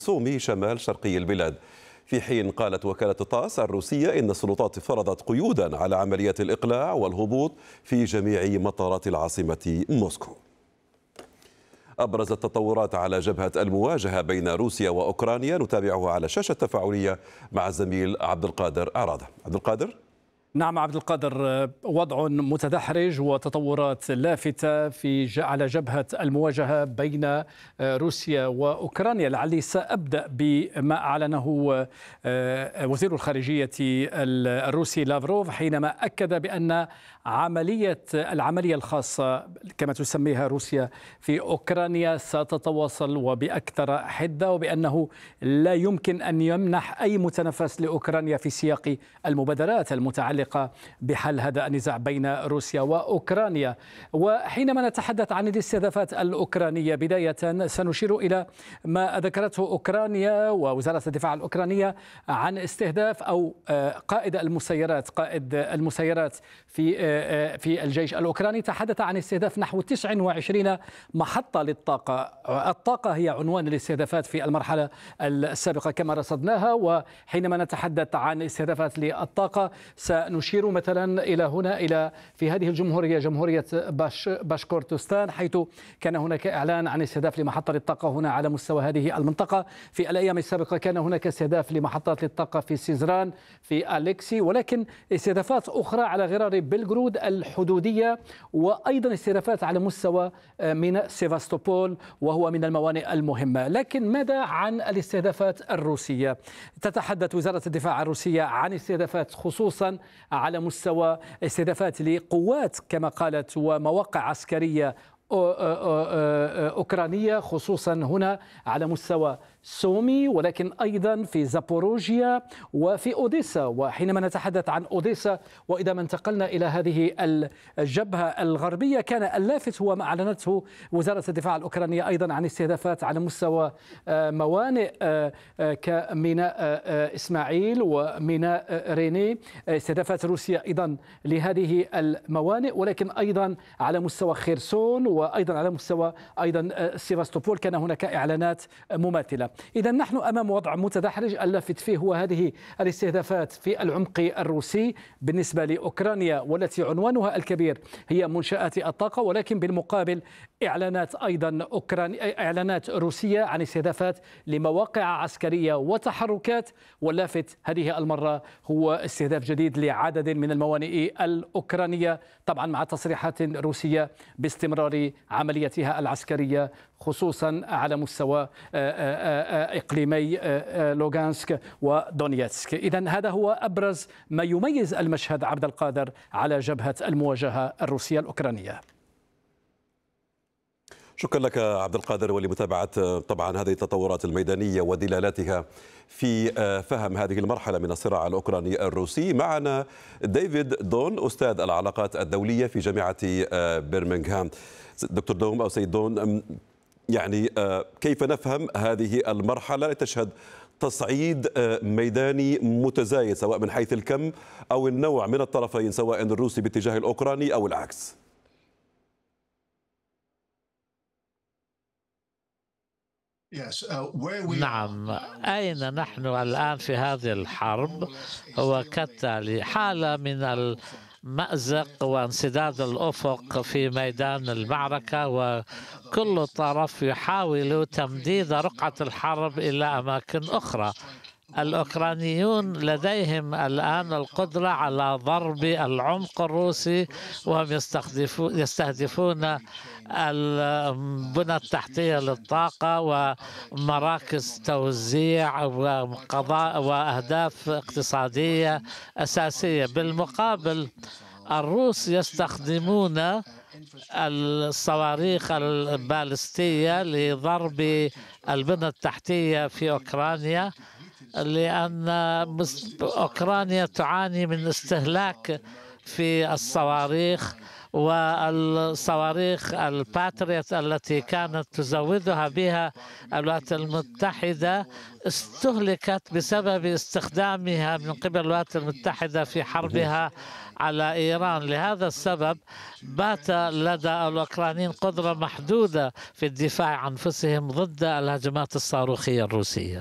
سومي شمال شرقي البلاد، في حين قالت وكالة طاس الروسية إن السلطات فرضت قيودا على عمليات الإقلاع والهبوط في جميع مطارات العاصمة موسكو. أبرز التطورات على جبهة المواجهة بين روسيا وأوكرانيا نتابعها على شاشة تفاعلية مع الزميل عبد القادر عرادة. عبد القادر. نعم عبد القادر، وضع متدحرج وتطورات لافتة على جبهة المواجهة بين روسيا وأوكرانيا. لعلي سأبدأ بما أعلنه وزير الخارجية الروسي لافروف حينما أكد بأن العملية الخاصة كما تسميها روسيا في أوكرانيا ستتواصل وبأكثر حدة، وبأنه لا يمكن أن يمنح أي متنفس لأوكرانيا في سياق المبادرات المتعلقة بحل هذا النزاع بين روسيا وأوكرانيا. وحينما نتحدث عن الاستهدافات الأوكرانية بداية سنشير إلى ما ذكرته أوكرانيا ووزارة الدفاع الأوكرانية عن استهداف أو قائد المسيرات في الجيش الأوكراني تحدث عن استهداف نحو 29 محطة للطاقة. الطاقة هي عنوان الاستهدافات في المرحلة السابقة كما رصدناها. وحينما نتحدث عن استهدافات للطاقة سنشير مثلا إلى في هذه الجمهورية، جمهورية باشكورتستان، حيث كان هناك إعلان عن استهداف لمحطة للطاقة هنا على مستوى هذه المنطقة. في الأيام السابقة كان هناك استهداف لمحطات للطاقة في سيزران في أليكسي، ولكن استهدافات أخرى على غرار بلغرود الحدودية، وأيضا استهدافات على مستوى ميناء سيفاستوبول وهو من الموانئ المهمة. لكن ماذا عن الاستهدافات الروسية؟ تتحدث وزارة الدفاع الروسية عن استهدافات خصوصا على مستوى استهدافات لقوات كما قالت ومواقع عسكرية أوكرانية، خصوصا هنا على مستوى سومي، ولكن أيضا في زابوروجيا وفي أوديسا. وحينما نتحدث عن أوديسا وإذا ما انتقلنا إلى هذه الجبهة الغربية، كان اللافت هو ما أعلنته وزارة الدفاع الأوكرانية أيضا عن استهدافات على مستوى موانئ كميناء إسماعيل وميناء ريني، استهدافات روسيا أيضا لهذه الموانئ، ولكن أيضا على مستوى خيرسون وأيضا على مستوى أيضا سيفاستوبول كان هناك إعلانات مماثلة. إذا نحن أمام وضع متدحرج اللافت فيه هو هذه الاستهدافات في العمق الروسي بالنسبة لأوكرانيا، والتي عنوانها الكبير هي منشآت الطاقة، ولكن بالمقابل إعلانات روسية عن استهدافات لمواقع عسكرية وتحركات. واللافت هذه المرة هو استهداف جديد لعدد من الموانئ الأوكرانية، طبعا مع تصريحات روسية باستمرار عمليتها العسكرية خصوصا على مستوى إقليمي لوغانسك ودونيتسك. إذن هذا هو أبرز ما يميز المشهد عبد القادر على جبهة المواجهة الروسية الأوكرانية. شكرا لك عبد القادر، ولمتابعة طبعا هذه التطورات الميدانية ودلالاتها في فهم هذه المرحلة من الصراع الأوكراني الروسي. معنا ديفيد دون أستاذ العلاقات الدولية في جامعة برمنغهام. دكتور دوم أو سيد دون، يعني كيف نفهم هذه المرحلة لتشهد تصعيد ميداني متزايد سواء من حيث الكم أو النوع من الطرفين، سواء الروسي باتجاه الأوكراني أو العكس؟ نعم، أين نحن الآن في هذه الحرب؟ هو كالتالي: حالة من المأزق وانسداد الأفق في ميدان المعركة، وكل طرف يحاول تمديد رقعة الحرب إلى أماكن أخرى. الأوكرانيون لديهم الآن القدرة على ضرب العمق الروسي، وهم يستهدفون البنى التحتية للطاقة ومراكز توزيع وقضاء وأهداف اقتصادية أساسية. بالمقابل الروس يستخدمون الصواريخ البالستية لضرب البنى التحتية في أوكرانيا، لأن أوكرانيا تعاني من استهلاك في الصواريخ، والصواريخ الباتريوت التي كانت تزودها بها الولايات المتحدة استهلكت بسبب استخدامها من قبل الولايات المتحدة في حربها على إيران. لهذا السبب بات لدى الأوكرانيين قدرة محدودة في الدفاع عن أنفسهم ضد الهجمات الصاروخية الروسية.